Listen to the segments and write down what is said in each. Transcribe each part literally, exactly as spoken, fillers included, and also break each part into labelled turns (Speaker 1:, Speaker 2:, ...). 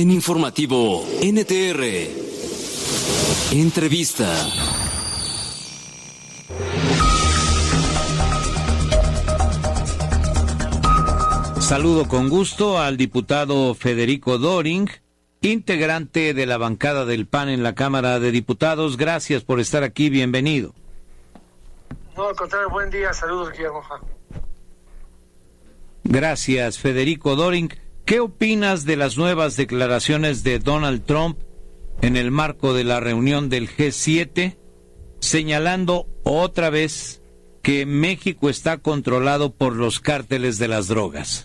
Speaker 1: En Informativo N T R. Entrevista.
Speaker 2: Saludo con gusto al diputado Federico Doring, integrante de la bancada del P A N en la Cámara de Diputados. Gracias por estar aquí, bienvenido.
Speaker 3: No, al contrario, buen día, saludos, Guillermo.
Speaker 2: Gracias, Federico Doring. ¿Qué opinas de las nuevas declaraciones de Donald Trump en el marco de la reunión del G siete, señalando otra vez que México está controlado por los cárteles de las drogas?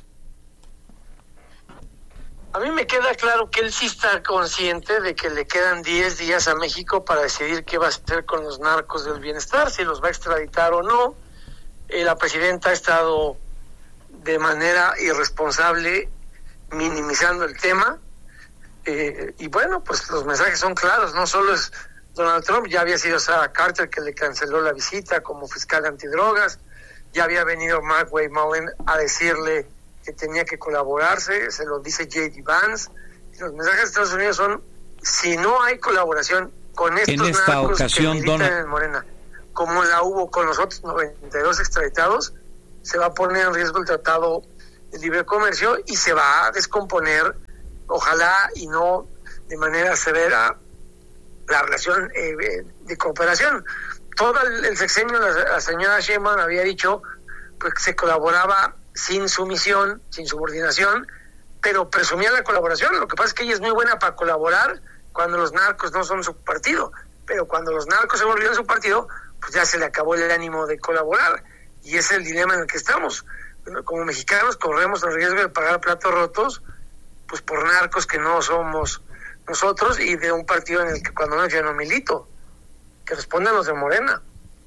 Speaker 3: A mí me queda claro que él sí está consciente de que le quedan diez días a México para decidir qué va a hacer con los narcos del bienestar, si los va a extraditar o no. Eh, la presidenta ha estado de manera irresponsable minimizando el tema. Eh, y bueno, pues los mensajes son claros, no solo es Donald Trump, ya había sido Sarah Carter que le canceló la visita como fiscal antidrogas, ya había venido Mark Wayne a decirle que tenía que colaborarse, se lo dice J D Vance, y los mensajes de Estados Unidos son: si no hay colaboración con estos
Speaker 2: en esta
Speaker 3: narcos
Speaker 2: ocasión,
Speaker 3: que militan
Speaker 2: Donald...
Speaker 3: en Morena, como la hubo con los otros noventa y dos extraditados, se va a poner en riesgo el Tratado de Libre Comercio y se va a descomponer, ojalá y no de manera severa, la relación eh, de cooperación. Todo el, el sexenio, la, la señora Sheinbaum había dicho pues, que se colaboraba sin sumisión, sin subordinación, pero presumía la colaboración. Lo que pasa es que ella es muy buena para colaborar cuando los narcos no son su partido, pero cuando los narcos se volvieron su partido, pues ya se le acabó el ánimo de colaborar, y ese es el dilema en el que estamos. Como mexicanos corremos el riesgo de pagar platos rotos pues por narcos que no somos nosotros y de un partido en el que cuando no yo no milito, que respondan los de Morena.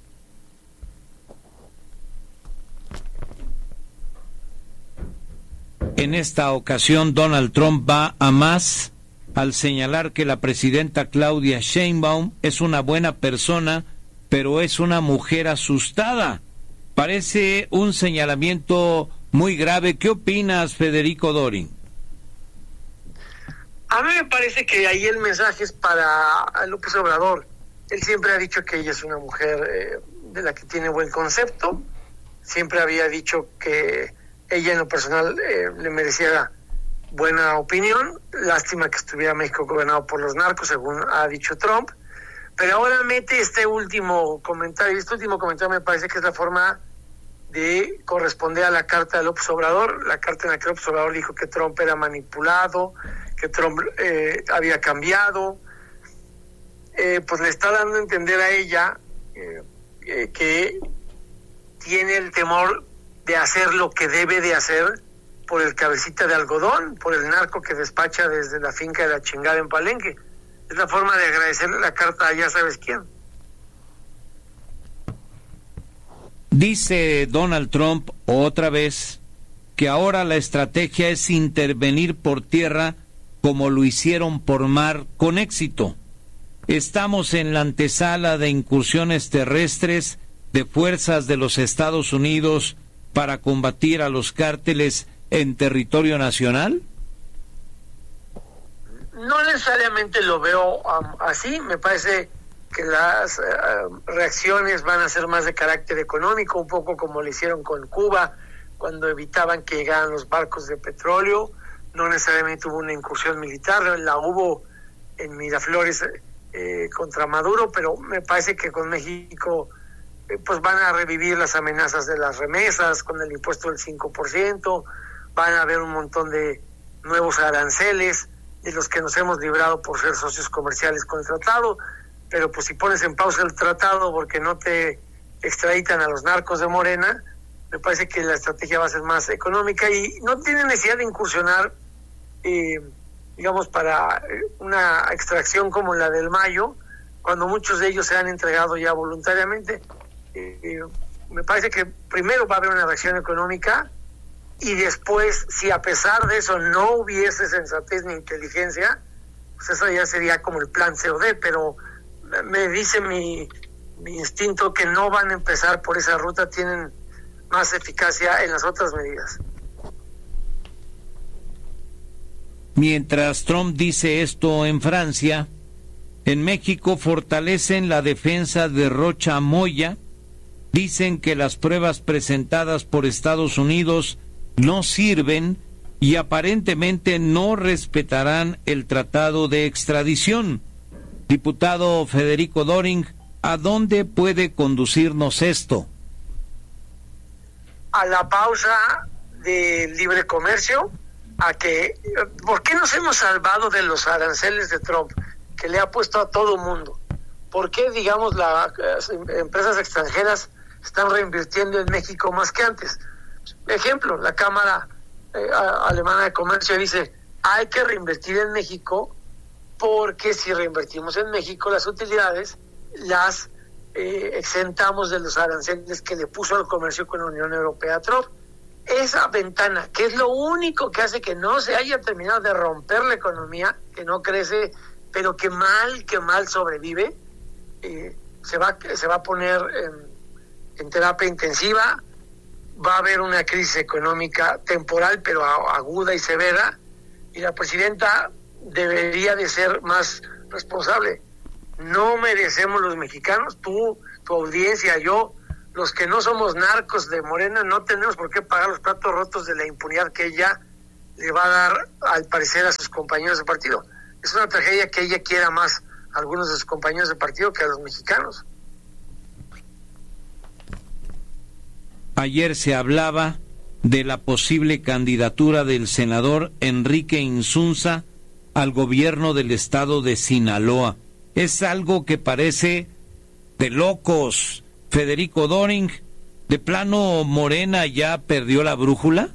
Speaker 2: En esta ocasión, Donald Trump va a más al señalar que la presidenta Claudia Sheinbaum es una buena persona, pero es una mujer asustada. Parece un señalamiento muy grave. ¿Qué opinas, Federico Doring?
Speaker 3: A mí me parece que ahí el mensaje es para López Obrador. Él siempre ha dicho que ella es una mujer eh, de la que tiene buen concepto. Siempre había dicho que ella en lo personal eh, le merecía buena opinión. Lástima que estuviera México gobernado por los narcos, según ha dicho Trump. Pero ahora mete este último comentario. Este último comentario me parece que es la forma de corresponder a la carta de López Obrador. La carta en la que López Obrador dijo que Trump era manipulado, que Trump eh, había cambiado. Eh, pues le está dando a entender a ella eh, eh, que tiene el temor de hacer lo que debe de hacer por el cabecita de algodón, por el narco que despacha desde la finca de la chingada en Palenque. Es la forma de agradecerle la carta a ya sabes quién.
Speaker 2: Dice Donald Trump otra vez que ahora la estrategia es intervenir por tierra como lo hicieron por mar con éxito. Estamos en la antesala de incursiones terrestres de fuerzas de los Estados Unidos para combatir a los cárteles en territorio nacional.
Speaker 3: No necesariamente lo veo um, así. Me parece que las uh, reacciones van a ser más de carácter económico, un poco como lo hicieron con Cuba cuando evitaban que llegaran los barcos de petróleo. No necesariamente hubo una incursión militar, la hubo en Miraflores eh, contra Maduro, pero me parece que con México eh, pues van a revivir las amenazas de las remesas con el impuesto del cinco por ciento, van a haber un montón de nuevos aranceles de los que nos hemos librado por ser socios comerciales con el tratado, pero pues si pones en pausa el tratado porque no te extraditan a los narcos de Morena, me parece que la estrategia va a ser más económica y no tiene necesidad de incursionar, eh, digamos, para una extracción como la del Mayo, cuando muchos de ellos se han entregado ya voluntariamente. Eh, eh, me parece que primero va a haber una reacción económica y después, si a pesar de eso no hubiese sensatez ni inteligencia, pues eso ya sería como el plan C O D, pero me dice mi, mi instinto que no van a empezar por esa ruta, tienen más eficacia en las otras medidas.
Speaker 2: Mientras Trump dice esto en Francia, en México fortalecen la defensa de Rocha Moya. Dicen que las pruebas presentadas por Estados Unidos no sirven y aparentemente no respetarán el tratado de extradición. Diputado Federico Doring, ¿a dónde puede conducirnos esto?
Speaker 3: A la pausa de libre comercio, a que, ¿por qué nos hemos salvado de los aranceles de Trump, que le ha puesto a todo mundo? ¿Por qué, digamos, las empresas extranjeras están reinvirtiendo en México más que antes? Ejemplo, la Cámara eh, Alemana de Comercio dice, hay que reinvertir en México, porque si reinvertimos en México las utilidades, las eh, exentamos de los aranceles que le puso al comercio con la Unión Europea a Trump. Esa ventana, que es lo único que hace que no se haya terminado de romper la economía, que no crece, pero que mal, que mal sobrevive, eh, se va, se va a poner en en terapia intensiva. Va a haber una crisis económica temporal, pero aguda y severa, y la presidenta debería de ser más responsable. No merecemos los mexicanos, tú, tu audiencia, yo, los que no somos narcos de Morena, no tenemos por qué pagar los platos rotos de la impunidad que ella le va a dar, al parecer, a sus compañeros de partido. Es una tragedia que ella quiera más a algunos de sus compañeros de partido que a los mexicanos.
Speaker 2: Ayer se hablaba de la posible candidatura del senador Enrique Insunza al gobierno del estado de Sinaloa. Es algo que parece de locos. Federico Doring, ¿de plano Morena ya perdió la brújula?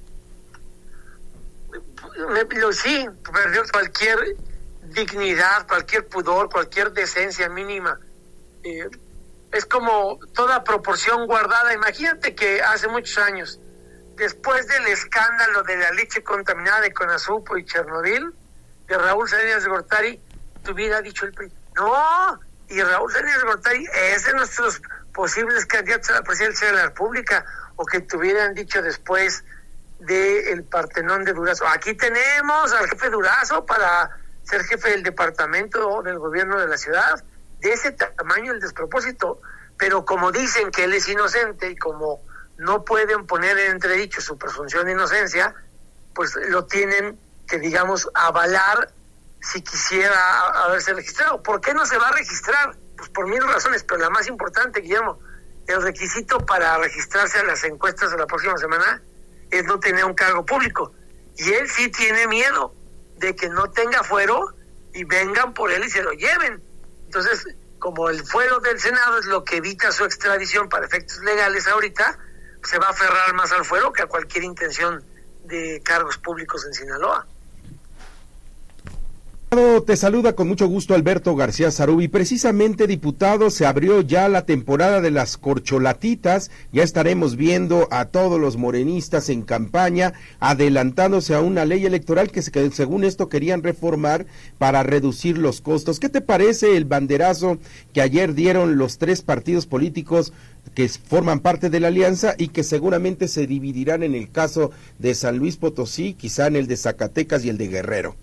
Speaker 3: Sí, perdió cualquier dignidad, cualquier pudor, cualquier decencia mínima. Eh, es como toda proporción guardada. Imagínate que hace muchos años, después del escándalo de la leche contaminada de Conazupo y Chernobyl, de Raúl Salinas de Gortari, te hubiera dicho el P R I, no, y Raúl Salinas de Gortari es de nuestros posibles candidatos a la presidencia de la República, o que te hubieran dicho después del Partenón de Durazo, aquí tenemos al jefe Durazo para ser jefe del departamento del gobierno de la ciudad. De ese tamaño el despropósito, pero como dicen que él es inocente y como no pueden poner en entredicho su presunción de inocencia, pues lo tienen que, digamos, avalar si quisiera haberse registrado. ¿Por qué no se va a registrar? Pues por mil razones, pero la más importante, Guillermo, el requisito para registrarse a las encuestas de la próxima semana es no tener un cargo público, y él sí tiene miedo de que no tenga fuero y vengan por él y se lo lleven. Entonces, como el fuero del Senado es lo que evita su extradición para efectos legales ahorita, se va a aferrar más al fuero que a cualquier intención de cargos públicos en Sinaloa.
Speaker 4: Te saluda con mucho gusto Alberto García Zarubi. Precisamente, diputado, se abrió ya la temporada de las corcholatitas. Ya estaremos viendo a todos los morenistas en campaña, adelantándose a una ley electoral que, que según esto querían reformar para reducir los costos. ¿Qué te parece el banderazo que ayer dieron los tres partidos políticos que forman parte de la alianza y que seguramente se dividirán en el caso de San Luis Potosí, quizá en el de Zacatecas y el de Guerrero?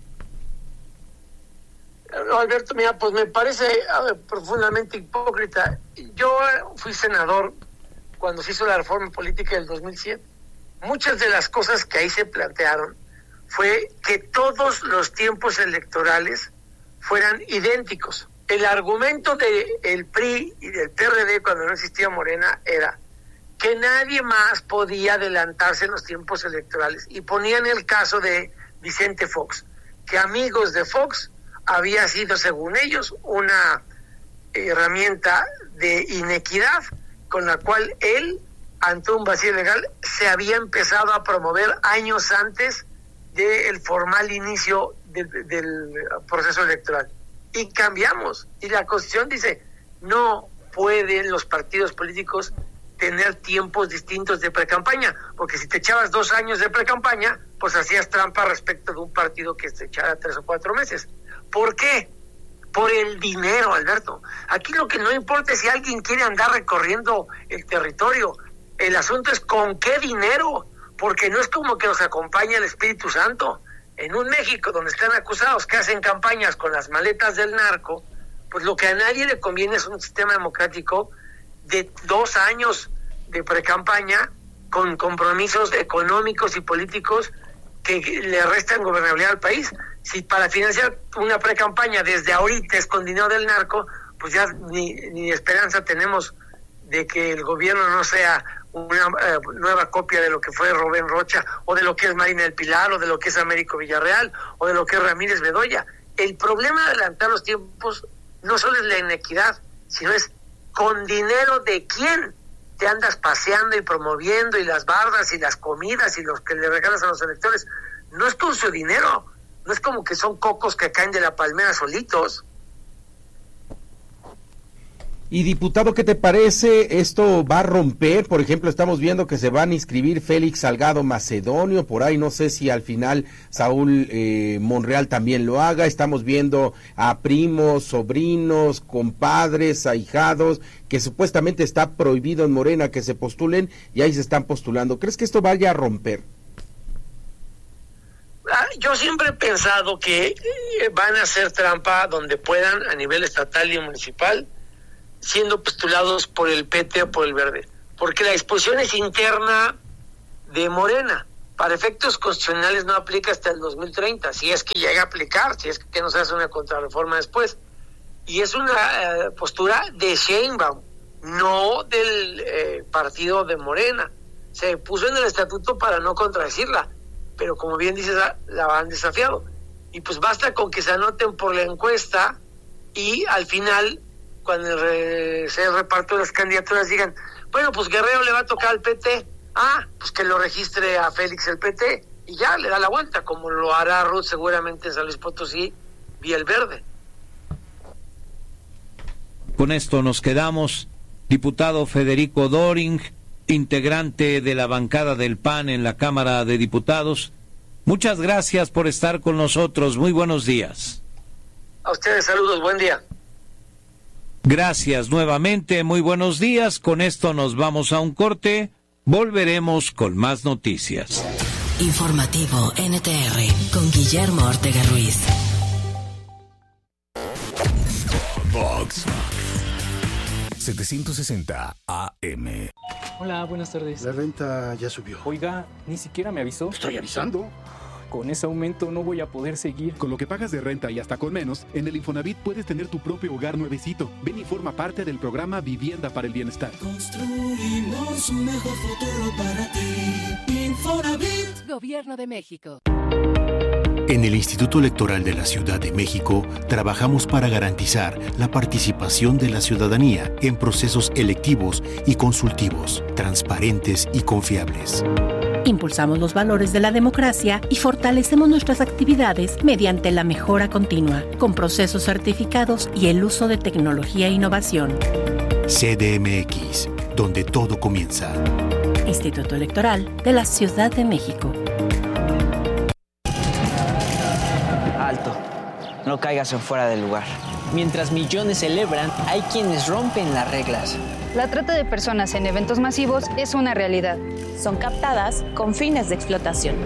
Speaker 3: No, Alberto, mira, pues me parece ver, profundamente hipócrita. Yo fui senador cuando se hizo la reforma política del dos mil siete. Muchas de las cosas que ahí se plantearon fue que todos los tiempos electorales fueran idénticos. El argumento del P R I y del P R D cuando no existía Morena era que nadie más podía adelantarse en los tiempos electorales, y ponían el caso de Vicente Fox, que amigos de Fox había sido, según ellos, una herramienta de inequidad con la cual él, ante un vacío legal, se había empezado a promover años antes del formal inicio de, de, del proceso electoral. Y cambiamos, y la Constitución dice, no pueden los partidos políticos tener tiempos distintos de precampaña, porque si te echabas dos años de precampaña, pues hacías trampa respecto de un partido que se echara tres o cuatro meses. ¿Por qué? Por el dinero, Alberto. Aquí lo que no importa es si alguien quiere andar recorriendo el territorio. El asunto es con qué dinero, porque no es como que nos acompaña el Espíritu Santo. en un México donde están acusados que hacen campañas con las maletas del narco, pues lo que a nadie le conviene es un sistema democrático de dos años de precampaña con compromisos económicos y políticos que le restan gobernabilidad al país. Si para financiar una precampaña desde ahorita es con dinero del narco, pues ya ni, ni esperanza tenemos de que el gobierno no sea una eh, nueva copia de lo que fue Rubén Rocha, o de lo que es Marina del Pilar, o de lo que es Américo Villarreal, o de lo que es Ramírez Bedoya. El problema de adelantar los tiempos no solo es la inequidad, sino es con dinero de quién te andas paseando y promoviendo, y las bardas y las comidas y los que le regalas a los electores. No es con su dinero, no es como que son cocos que caen de la palmera solitos.
Speaker 4: Y diputado, ¿qué te parece? ¿Esto va a romper? Por ejemplo, estamos viendo que se van a inscribir Félix Salgado Macedonio, por ahí no sé si al final Saúl eh, Monreal también lo haga. Estamos viendo a primos, sobrinos, compadres, ahijados, que supuestamente está prohibido en Morena que se postulen, y ahí se están postulando. ¿Crees que esto vaya a romper?
Speaker 3: Yo siempre he pensado que van a hacer trampa donde puedan, a nivel estatal y municipal, siendo postulados por el P T o por el Verde, porque la disposición es interna de Morena. Para efectos constitucionales no aplica hasta el dos mil treinta, si es que llega a aplicar, si es que no se hace una contrarreforma después. Y es una eh, postura de Sheinbaum, no del eh, partido de Morena. Se puso en el estatuto para no contradecirla, pero como bien dices, la, la han desafiado. Y pues basta con que se anoten por la encuesta y al final, cuando el re, se reparto las candidaturas, digan, bueno, pues Guerrero le va a tocar al P T, ah, pues que lo registre a Félix el P T, y ya le da la vuelta, como lo hará Ruth seguramente en San Luis Potosí, vía el Verde.
Speaker 2: Con esto nos quedamos. Diputado Federico Doring, integrante de la bancada del P A N en la Cámara de Diputados, muchas gracias por estar con nosotros. Muy buenos días.
Speaker 3: A ustedes saludos, buen día.
Speaker 2: Gracias nuevamente, muy buenos días. Con esto nos vamos a un corte. Volveremos con más noticias.
Speaker 5: Informativo N T R con Guillermo Ortega Ruiz.
Speaker 6: Vox setecientos sesenta A M.
Speaker 7: Hola, buenas tardes.
Speaker 8: La renta ya subió.
Speaker 7: Oiga, ni siquiera me avisó.
Speaker 8: Estoy avisando.
Speaker 7: Con ese aumento no voy a poder seguir.
Speaker 9: Con lo que pagas de renta y hasta con menos, en el Infonavit puedes tener tu propio hogar nuevecito. Ven y forma parte del programa Vivienda para el Bienestar.
Speaker 10: Construimos un mejor futuro para ti. Infonavit.
Speaker 11: Gobierno de México.
Speaker 6: En el Instituto Electoral de la Ciudad de México trabajamos para garantizar la participación de la ciudadanía en procesos electivos y consultivos, transparentes y confiables.
Speaker 12: Impulsamos los valores de la democracia y fortalecemos nuestras actividades mediante la mejora continua, con procesos certificados y el uso de tecnología e innovación.
Speaker 6: C D M X, donde todo comienza.
Speaker 12: Instituto Electoral de la Ciudad de México.
Speaker 13: Alto, no caigas en fuera del lugar. Mientras millones celebran, hay quienes rompen las reglas.
Speaker 14: La trata de personas en eventos masivos es una realidad.
Speaker 15: Son captadas con fines de explotación.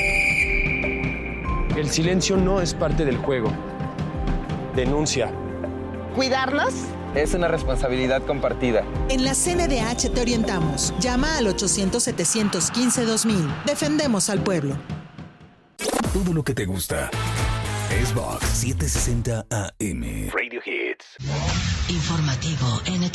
Speaker 16: El silencio no es parte del juego. Denuncia.
Speaker 17: ¿Cuidarnos?
Speaker 18: Es una responsabilidad compartida.
Speaker 19: En la C N D H te orientamos. Llama al ochocientos, setecientos quince, dos mil. Defendemos al pueblo.
Speaker 6: Todo lo que te gusta es Vox setecientos sesenta A M.
Speaker 5: Radio Hits. Informativo N T R.